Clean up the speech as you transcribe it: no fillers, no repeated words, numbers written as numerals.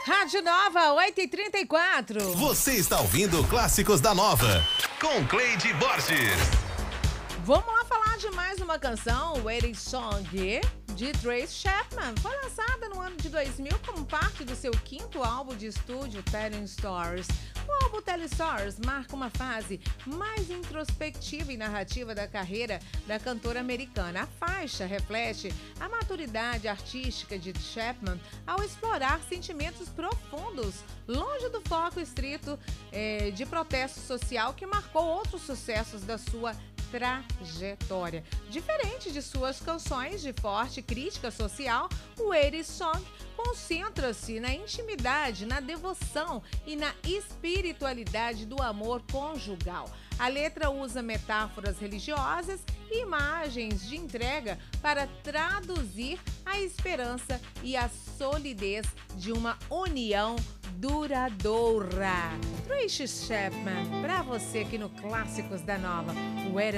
Rádio Nova 8h34. Você está ouvindo Clássicos da Nova com Cleide Borges. Vamos lá falar de mais uma canção, Wedding Song, de Tracy Chapman. Foi lançada no ano de 2000 como parte do seu quinto álbum de estúdio, Telling Stories. O álbum Telling Stories marca uma fase mais introspectiva e narrativa da carreira da cantora americana. A faixa reflete a maturidade artística de Chapman ao explorar sentimentos profundos, longe do foco estrito de protesto social que marcou outros sucessos da sua trajetória. Diferente de suas canções de forte crítica social, o Wedding Song concentra-se na intimidade, na devoção e na espiritualidade do amor conjugal. A letra usa metáforas religiosas e imagens de entrega para traduzir a esperança e a solidez de uma união duradoura. Tracy Chapman, para você aqui no Clássicos da Nova.